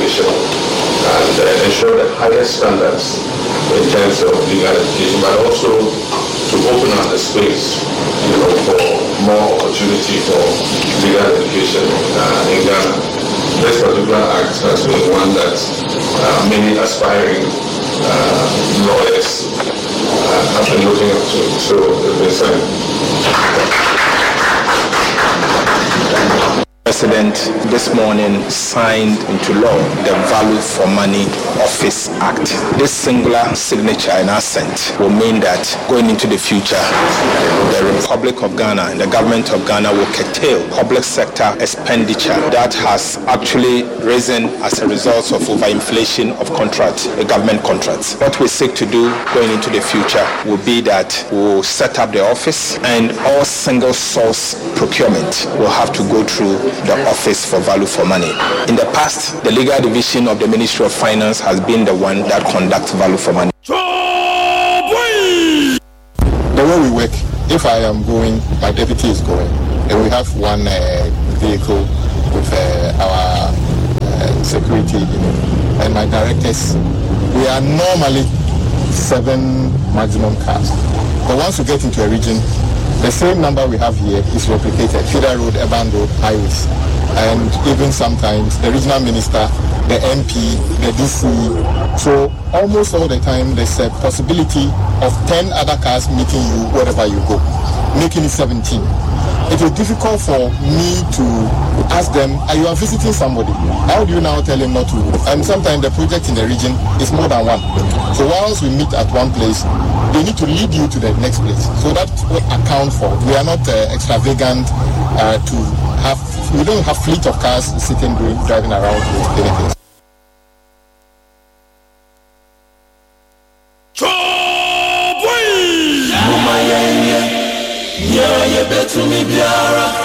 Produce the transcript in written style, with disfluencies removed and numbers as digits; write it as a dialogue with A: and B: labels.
A: education and ensure the highest standards in terms of legal education, but also to open up the space, for more opportunity for legal education in Ghana. This particular act has been one that many aspiring lawyers have been looking up to. So it's been signed.
B: President this morning signed into law the Value for Money Office Act. This singular signature and assent will mean that going into the future, the Republic of Ghana and the government of Ghana will curtail public sector expenditure that has actually risen as a result of overinflation of government contracts. What we seek to do going into the future will be that we'll set up the office and all single source procurement will have to go through the Office for Value for Money. In the past, the legal division of the Ministry of Finance has been the one that conducts Value for Money.
C: The way we work, if I am going, my deputy is going, and we have one vehicle with our security, and my directors, we are normally 7 maximum cars. But once we get into a region, the same number we have here is replicated, Feeder Road, Urban Road, highways. And even sometimes the regional minister, the MP, the DC. So almost all the time there's a possibility of 10 other cars meeting you wherever you go, making it 17. It is difficult for me to ask them, you are visiting somebody, how do you now tell him not to? And sometimes the project in the region is more than one. So once we meet at one place, they need to lead you to the next place. So that's what account for. We are not extravagant to have, we don't have fleet of cars sitting, driving around with anything.
D: Yeah, you bet to me, Biara.